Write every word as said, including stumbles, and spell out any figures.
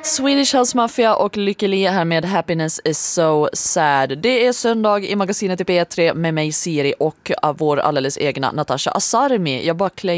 Swedish House Mafia och Lykke Li här med Happiness is so sad. Det är söndag i magasinet i P tre med mig Siri och vår alldeles egna Natasha Asarmi. Jag bara